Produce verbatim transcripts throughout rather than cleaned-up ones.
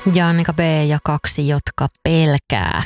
ja Annika B ja kaksi, jotka pelkää.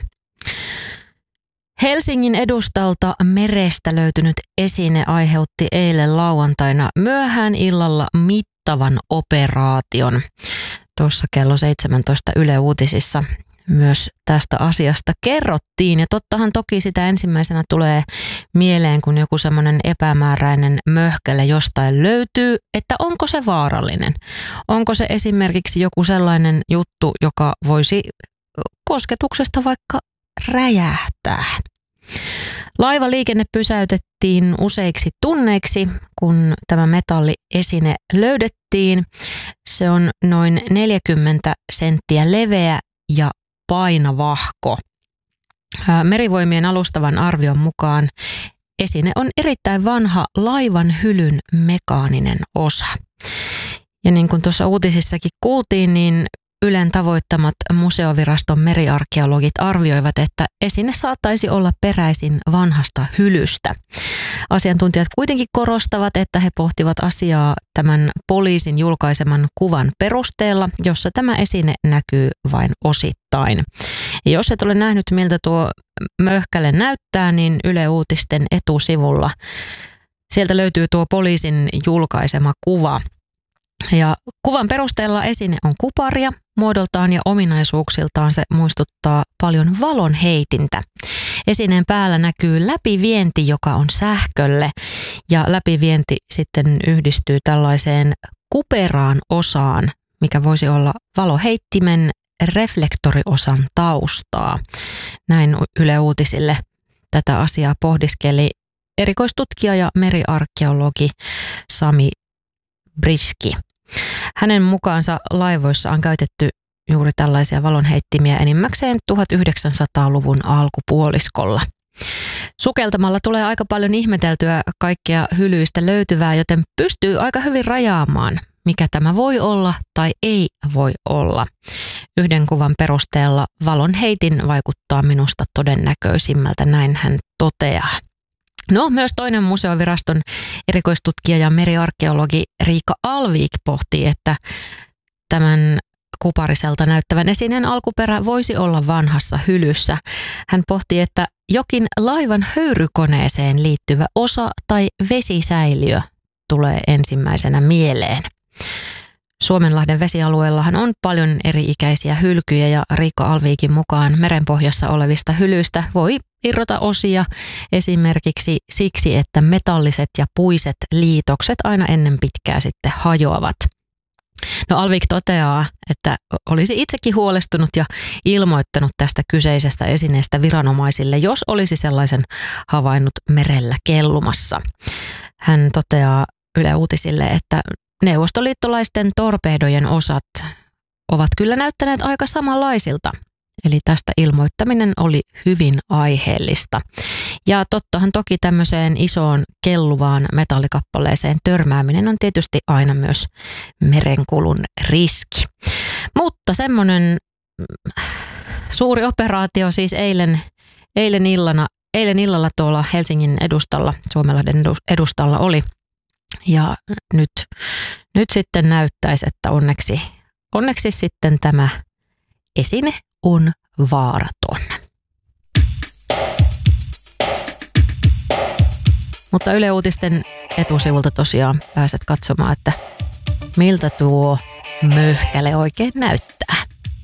Helsingin edustalta merestä löytynyt esine aiheutti eilen lauantaina myöhään illalla mittavan operaation. Tuossa kello seitsemäntoista Yle Uutisissa myös tästä asiasta kerrottiin. Ja tottahan toki sitä ensimmäisenä tulee mieleen, kun joku semmoinen epämääräinen möhkäle jostain löytyy, että onko se vaarallinen. Onko se esimerkiksi joku sellainen juttu, joka voisi kosketuksesta vaikka räjähtää. Laivaliikenne pysäytettiin useiksi tunneiksi, kun tämä metalliesine löydettiin. Se on noin neljäkymmentä senttiä leveä ja painavahko. Merivoimien alustavan arvion mukaan esine on erittäin vanha laivan hylyn mekaaninen osa. Ja niin kuin tuossa uutisissakin kuultiin, niin Ylen tavoittamat museoviraston meriarkeologit arvioivat, että esine saattaisi olla peräisin vanhasta hylystä. Asiantuntijat kuitenkin korostavat, että he pohtivat asiaa tämän poliisin julkaiseman kuvan perusteella, jossa tämä esine näkyy vain osittain. Ja jos et ole nähnyt, miltä tuo möhkäle näyttää, niin Yle Uutisten etusivulla sieltä löytyy tuo poliisin julkaisema kuva. Ja kuvan perusteella esine on kuparia, muodoltaan ja ominaisuuksiltaan se muistuttaa paljon valonheitintä. Esineen päällä näkyy läpivienti, joka on sähkölle, ja läpivienti sitten yhdistyy tällaiseen kuperaan osaan, mikä voisi olla valoheittimen reflektoriosan taustaa. Näin Yle Uutisille tätä asiaa pohdiskeli erikoistutkija ja meriarkeologi Sami Briski. Hänen mukaansa laivoissa on käytetty juuri tällaisia valonheittimiä enimmäkseen tuhatyhdeksänsataaluvun alkupuoliskolla. Sukeltamalla tulee aika paljon ihmeteltyä kaikkea hylyistä löytyvää, joten pystyy aika hyvin rajaamaan, mikä tämä voi olla tai ei voi olla. Yhden kuvan perusteella valonheitin vaikuttaa minusta todennäköisimmältä, näin hän toteaa. No, myös toinen museoviraston erikoistutkija ja meriarkeologi Riikka Alvik pohti, että tämän kupariselta näyttävän esineen alkuperä voisi olla vanhassa hylyssä. Hän pohti, että jokin laivan höyrykoneeseen liittyvä osa tai vesisäiliö tulee ensimmäisenä mieleen. Suomenlahden vesialueellahan on paljon eri-ikäisiä hylkyjä ja Riikka Alvikin mukaan merenpohjassa olevista hylyistä voi irrota osia esimerkiksi siksi, että metalliset ja puiset liitokset aina ennen pitkää sitten hajoavat. No Alvik toteaa, että olisi itsekin huolestunut ja ilmoittanut tästä kyseisestä esineestä viranomaisille, jos olisi sellaisen havainnut merellä kellumassa. Hän toteaa Yle Uutisille, että neuvostoliittolaisten torpeedojen osat ovat kyllä näyttäneet aika samanlaisilta. Eli tästä ilmoittaminen oli hyvin aiheellista. Ja tottahan toki tämmöiseen isoon kelluvaan metallikappaleeseen törmääminen on tietysti aina myös merenkulun riski. Mutta semmoinen suuri operaatio siis eilen, eilen, illana, eilen illalla tuolla Helsingin edustalla, Suomenlahden edustalla oli. Ja nyt, nyt sitten näyttäisi, että onneksi, onneksi sitten tämä esine on vaaraton. Mutta Yle Uutisten etusivulta tosiaan pääset katsomaan, että miltä tuo möhkäle oikein näyttää.